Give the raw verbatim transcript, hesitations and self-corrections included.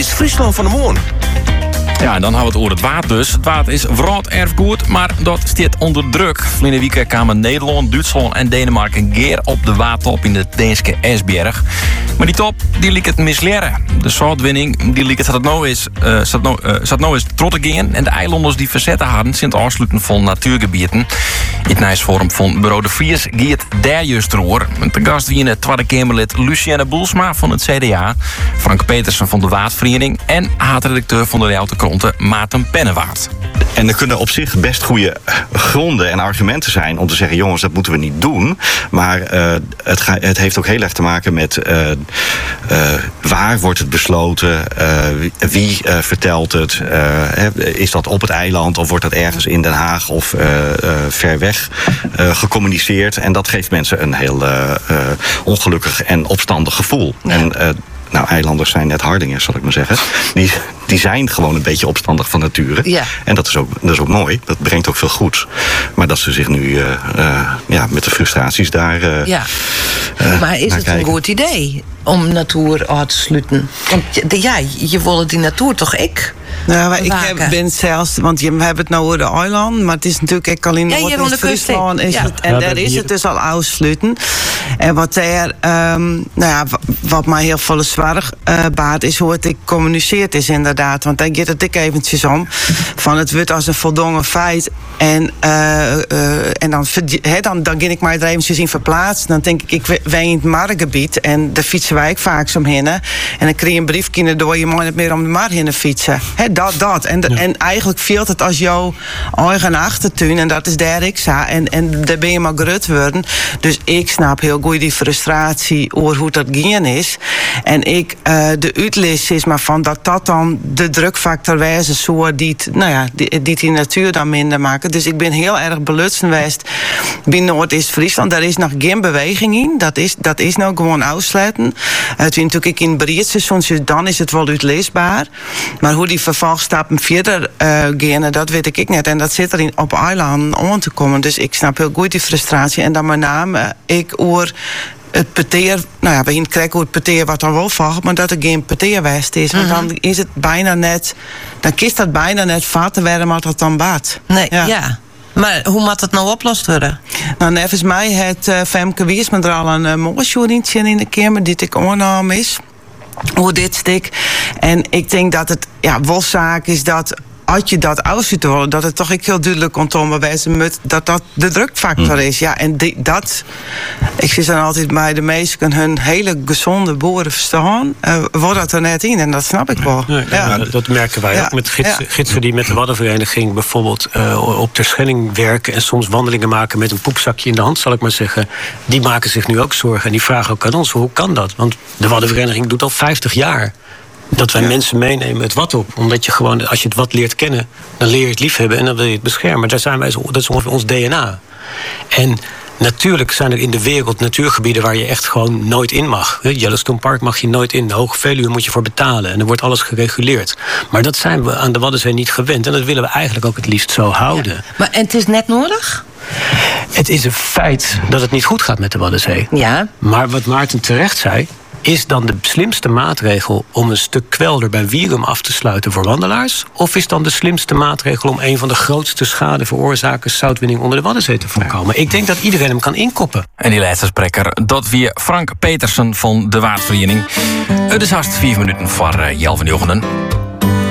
is het Friesland van de Moon. Ja, en dan hebben we het over het waard dus. Het waard is wrouwt erfgoed, maar dat staat onder druk. Verleden week kwamen Nederland, Duitsland en Denemarken geer op de waardtop in de Deense Esbjerg. Maar die top, die liet het misleren. De soortwinning, die liet het dat nou is, uh, zat nou, uh, zat nou is trotte gaan. En de eilanders die verzetten hadden sinds het afsluiten van natuurgebieden. In het Nijsforum van Bureau de Vries gaat daar juist roer. De gast wie in het Tweede Kamerlid Lucienne Boelsma van het C D A, Frank Petersen van de Waardvereniging en haatredacteur van de Realte Kronten Maarten Pennewaard. En er kunnen op zich best goede gronden en argumenten zijn om te zeggen, jongens, dat moeten we niet doen. Maar uh, het, ga, het heeft ook heel erg te maken met uh, uh, waar wordt het besloten, uh, wie uh, vertelt het, uh, is dat op het eiland of wordt dat ergens in Den Haag of uh, uh, ver weg uh, gecommuniceerd. En dat geeft mensen een heel uh, uh, ongelukkig en opstandig gevoel. Ja. En, uh, Nou, eilanders zijn net Hardingers, zal ik maar zeggen. Die, die zijn gewoon een beetje opstandig van nature. Ja. En dat is, ook, dat is ook mooi. Dat brengt ook veel goeds. Maar dat ze zich nu uh, uh, ja, met de frustraties daar uh, ja. uh, Maar is het kijken. een goed idee om natuur uit te sluiten? Want ja, je wil die natuur toch ik? Nou, ik heb, ben zelfs, want je, we hebben het nou over de eiland, maar het is natuurlijk ook al in ja, Noord-Friesland is ja. het, en ja, daar is hier... het dus al afsluiten. En wat daar, um, nou ja, wat mij heel veel zwaar uh, baat is hoe het ik communiceerd is inderdaad, want daar gaat het ik eventjes om van het wordt als een voldongen feit en uh, uh, en dan, he, dan dan ging ik maar er eventjes in verplaatsen. Dan denk ik, ik wij in het marktgebied en daar fietsen wij ook vaak zo heen en dan kreeg je een briefje door je mag niet meer om de mar heen fietsen. He, dat, dat. En, de, ja. en eigenlijk veelt het als jouw eigen achtertuin. En dat is daar ik sa. En, en daar ben je maar gerut worden. Dus ik snap heel goed die frustratie over hoe dat gaan is. En ik, uh, de uitlis is maar van dat dat dan de drukfactor wijze zo die, nou ja, die, die die natuur dan minder maken. Dus ik ben heel erg belutsen geweest binnen Noord-Friesland. Daar is nog geen beweging in. Dat is, dat is nou gewoon uitsluiten. Het is natuurlijk in het breedseizoen, dus dan is het wel uitleesbaar. Maar hoe die vervolgstappen verder uh, gaan, dat weet ik net. En dat zit er in, op eilanden aan te komen. Dus ik snap heel goed die frustratie. En dan met name uh, ik oor het peteer, nou ja, we krijgen hoe het peteer wat dan wel volgt, maar dat er geen peteerwest is. Want mm-hmm. dan is het bijna net, dan kiest dat bijna net vaten werden wat dat dan baat. Nee, ja. ja. Maar hoe moet dat nou oplost worden? Nou, nevens mij het uh, Femke Wiersma er al een uh, mooi in de Kamer die ik aannam is. Hoe dit stik. En ik denk dat het ja, wel zaak is dat als je dat uitziet te worden, dat het toch ik heel duidelijk komt om met dat dat de drukfactor is. Ja, en die, dat, ik zie dan altijd bij de meesten hun hele gezonde boeren verstaan, uh, wordt dat er net in en dat snap ik wel. Nee, ja. Ja, dat merken wij ja. ook met gidsen, ja. gidsen die met de Waddenvereniging bijvoorbeeld uh, op Terschelling werken en soms wandelingen maken met een poepzakje in de hand, zal ik maar zeggen. Die maken zich nu ook zorgen en die vragen ook aan ons, hoe kan dat? Want de Waddenvereniging doet al vijftig jaar dat wij ja. mensen meenemen het wat op. Omdat je gewoon, als je het wat leert kennen, dan leer je het liefhebben en dan wil je het beschermen. Daar zijn wij zo, dat is ongeveer ons D N A. En natuurlijk zijn er in de wereld natuurgebieden waar je echt gewoon nooit in mag. Yellowstone Park mag je nooit in. De Hoge Veluwe moet je voor betalen. En er wordt alles gereguleerd. Maar dat zijn we aan de Waddenzee niet gewend. En dat willen we eigenlijk ook het liefst zo houden. Ja. Maar en het is net nodig? Het is een feit dat het niet goed gaat met de Waddenzee. Ja. Maar wat Maarten terecht zei, is dan de slimste maatregel om een stuk kwelder bij Wierum af te sluiten voor wandelaars? Of is dan de slimste maatregel om een van de grootste schadeveroorzakers zoutwinning onder de Waddenzee te voorkomen? Nee. Ik denk dat iedereen hem kan inkoppen. En die laatste spreker, dat weer Frank Petersen van de Waardvereniging. Het is haast vier minuten voor uh, Jelven Jochenen.